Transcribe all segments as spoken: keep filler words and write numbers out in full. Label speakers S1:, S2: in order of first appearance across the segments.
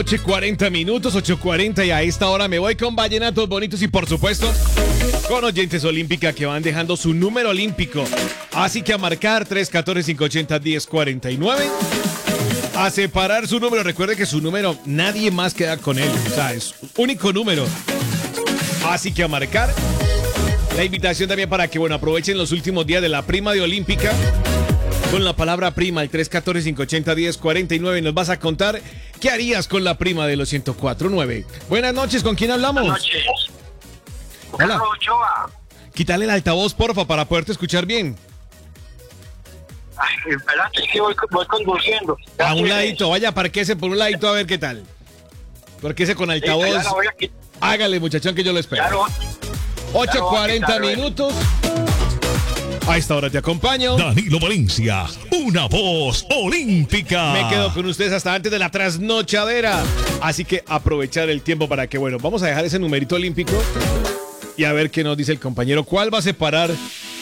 S1: ocho y cuarenta minutos, ocho y cuarenta, y a esta hora me voy con vallenatos bonitos y por supuesto con oyentes olímpica que van dejando su número olímpico. Así que a marcar tres uno cuatro, cinco ocho cero, uno cero cuatro nueve. A separar su número. Recuerde que su número nadie más queda con él. O sea, es único número. Así que a marcar. La invitación también para que, bueno, aprovechen los últimos días de la prima de Olímpica. Con la palabra prima, el tres uno cuatro, cinco ocho cero, uno cero cuatro nueve. Nos vas a contar qué harías con la prima de los ciento cuatro punto nueve. Buenas noches, ¿con quién hablamos?
S2: Buenas noches.
S1: Hola.
S2: Carlos Ochoa.
S1: Quítale el altavoz, porfa, para poderte escuchar bien.
S2: Ay, espérate, que voy, voy conduciendo. Ya
S1: A un
S2: tienes.
S1: ladito, vaya, parquese por un ladito a ver qué tal. Parquese con
S2: Listo,
S1: altavoz.
S2: ya la voy a quitar.
S1: Hágale, muchachón, que yo lo espero.
S2: Ya lo-
S1: ocho y
S2: ya lo voy a
S1: cuarenta
S2: quitar, güey.
S1: minutos. A esta hora te acompaño.
S3: Danilo Valencia, una voz olímpica.
S1: Me quedo con ustedes hasta antes de la trasnochadera. Así que aprovechar el tiempo para que, bueno, vamos a dejar ese numerito olímpico y a ver qué nos dice el compañero. ¿Cuál va a separar?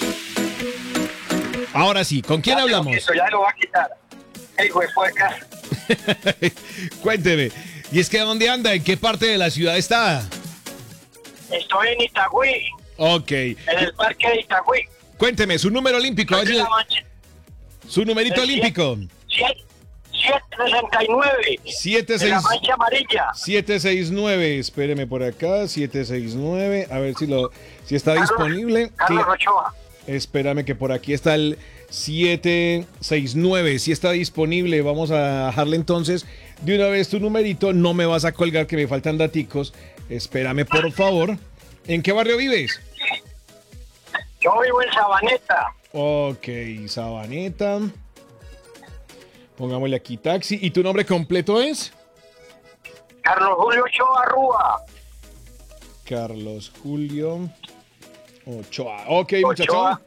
S1: Ahora sí, ¿con quién
S2: Ya te lo
S1: hablamos?
S2: quito, ya lo va a quitar. El hijo de puerca.
S1: Cuénteme. ¿Y es que dónde anda? ¿En qué parte de la ciudad está?
S2: Estoy en Itagüí,
S1: Ok.
S2: en el parque de Itagüí.
S1: Cuénteme, su número olímpico.
S2: Aquí en la mancha.
S1: Su numerito
S2: El
S1: olímpico.
S2: siete sesenta y nueve.
S1: siete
S2: De
S1: seis
S2: la mancha amarilla.
S1: siete seis nueve. Espéreme por acá. siete seis nueve. A ver si lo si está
S2: Carlos-
S1: disponible.
S2: Carlos
S1: Cla-
S2: Ochoa.
S1: Espérame que por aquí está el siete seis nueve. Si está disponible, vamos a bajarle entonces de una vez tu numerito. No me vas a colgar que me faltan daticos. Espérame, por favor. ¿En qué barrio vives?
S2: Yo vivo en Sabaneta.
S1: Ok, Sabaneta. Pongámosle aquí taxi. ¿Y tu nombre completo es?
S2: Carlos Julio Ochoa Rúa.
S1: Carlos Julio Ochoa. Ok,
S2: Ochoa.
S1: muchachón.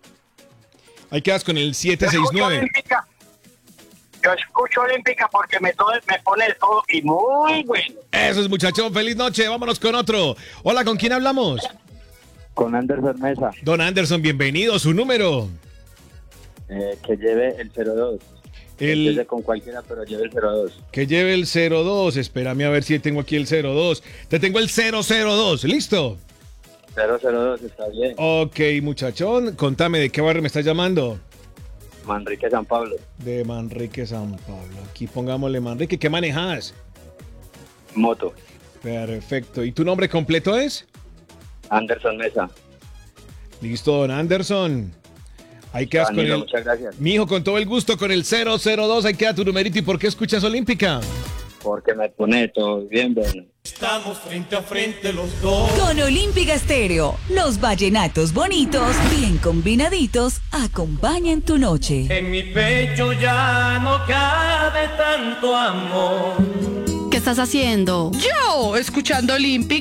S1: Ahí quedas con el siete
S2: Yo
S1: seis
S2: escucho
S1: nueve.
S2: Olímpica. Yo escucho Olímpica porque me, todo, me pone de todo y muy bueno.
S1: Eso es, muchachón. Feliz noche. Vámonos con otro. Hola, ¿con quién hablamos?
S4: Con Anderson Mesa,
S1: Don Anderson, bienvenido. Su número.
S4: eh, que lleve el cero dos.
S1: El
S4: Empiece con cualquiera, pero lleve el cero dos.
S1: que lleve el cero dos. Espérame a ver si tengo aquí el cero dos. Te tengo el cero cero dos. ¿Listo?
S4: cero cero dos está bien.
S1: Ok, muchachón. Contame de qué barrio me estás llamando.
S4: Manrique San Pablo,
S1: De Manrique, San Pablo. Aquí pongámosle Manrique. ¿Qué manejas?
S4: moto.
S1: Perfecto. ¿Y tu nombre completo es?
S4: Anderson Mesa.
S1: Listo, don Anderson. Ahí quedas con
S4: Danilo,
S1: el...
S4: muchas gracias.
S1: Mi hijo, con todo el gusto, con el cero cero dos. Ahí queda tu numerito. ¿Y por qué escuchas Olímpica?
S4: Porque me pone todo bien, bueno.
S5: Estamos frente a frente los dos.
S6: Con Olímpica Estéreo, los vallenatos bonitos, bien combinaditos, acompañan tu noche.
S5: En mi pecho ya no cabe tanto amor.
S7: ¿Qué estás haciendo?
S8: Yo, escuchando Olímpica.